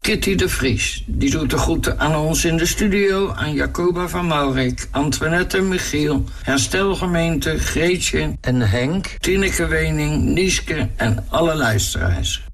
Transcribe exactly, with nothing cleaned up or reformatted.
Kitty de Vries, die doet de groeten aan ons in de studio, aan Jacoba van Maurik, Antoinette en Michiel, Herstelgemeente, Greetje en Henk, Tineke Wening, Nieske en alle luisteraars.